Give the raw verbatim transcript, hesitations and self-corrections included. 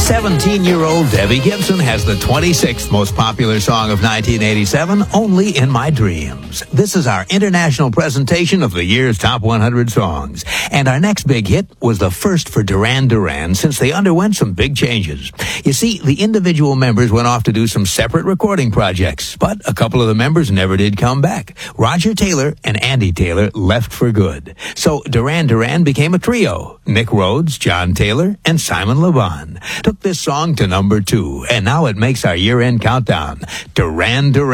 seventeen-year-old Debbie Gibson has the twenty-sixth most popular song of nineteen eighty-seven, Only in My Dreams. This is our international presentation of the year's top one hundred songs. And our next big hit was the first for Duran Duran since they underwent some big changes. You see, the individual members went off to do some separate recording projects, but a couple of the members never did come back. Roger Taylor and Andy Taylor left for good. So Duran Duran became a trio. Nick Rhodes, John Taylor, and Simon Le Bon took this song to number two, and now it makes our year-end countdown. Duran Duran.